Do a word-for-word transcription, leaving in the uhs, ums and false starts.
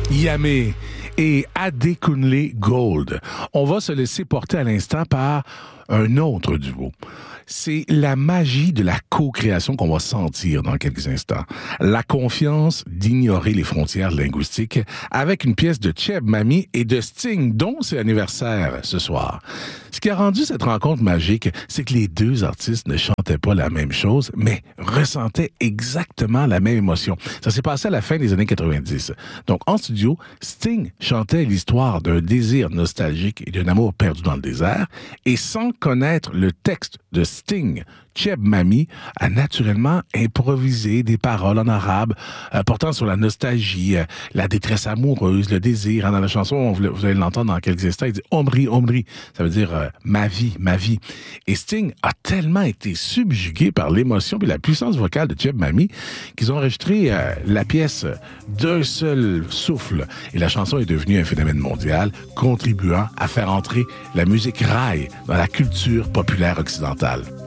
Yamé et Adekunle Gold. On va se laisser porter à l'instant par un autre duo. C'est la magie de la co-création qu'on va sentir dans quelques instants. La confiance d'ignorer les frontières linguistiques avec une pièce de Cheb Mami et de Sting, dont c'est l'anniversaire ce soir. Ce qui a rendu cette rencontre magique, c'est que les deux artistes ne chantaient pas la même chose, mais ressentaient exactement la même émotion. Ça s'est passé à la fin des années quatre-vingt-dix. Donc, en studio, Sting chantait l'histoire d'un désir nostalgique et d'un amour perdu dans le désert, et sans connaître le texte de Sting, Cheb Mami a naturellement improvisé des paroles en arabe euh, portant sur la nostalgie, euh, la détresse amoureuse, le désir. Hein, dans la chanson, vous, vous allez l'entendre dans quelques instants, il dit « Omri, Omri », ça veut dire euh, « ma vie, ma vie ». Et Sting a tellement été subjugué par l'émotion et la puissance vocale de Cheb Mami qu'ils ont enregistré euh, la pièce d'un seul souffle. Et la chanson est devenue un phénomène mondial, contribuant à faire entrer la musique raï dans la culture populaire occidentale.